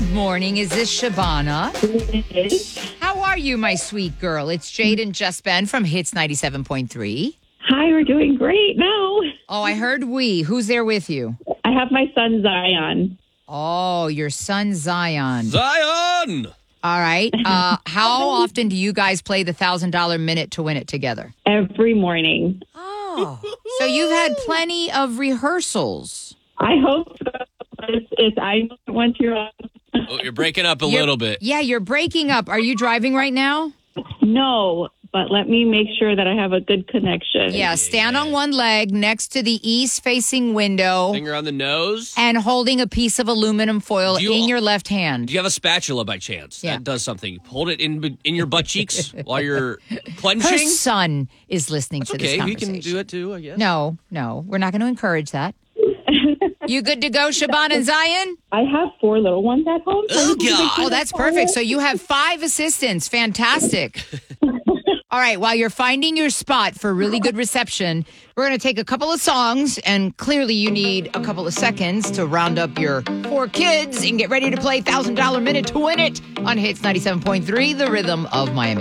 Good morning. Is this Shabana? It is. How are you, my sweet girl? It's Jade and Just Ben from Hits 97.3. Hi, we're doing great now. Oh, I heard we. Who's there with you? I have my son Zion. Oh, your son Zion. Zion! All right. How often do you guys play the $1,000 minute to win it together? Every morning. Oh, so you've had plenty of rehearsals. I hope so. I want to. Oh, you're breaking up a little bit. Yeah, you're breaking up. Are you driving right now? No, but let me make sure that I have a good connection. Yeah, stand on one leg next to the east-facing window Finger on the nose. and holding a piece of aluminum foil in your left hand. Do you have a spatula by chance? Yeah. That does something. Hold it in your butt cheeks while you're clenching. Her son is listening That's to this okay. We conversation. can do it too, I guess. No, we're not going to encourage that. You good to go, Shaban and Zion? I have 4 little ones at home. Oh, God. Oh, that's perfect. So you have 5 assistants. Fantastic. All right, while you're finding your spot for really good reception, we're going to take a couple of songs, and clearly you need a couple of seconds to round up your 4 kids and get ready to play $1,000 minute to win it on Hits 97.3, the rhythm of Miami.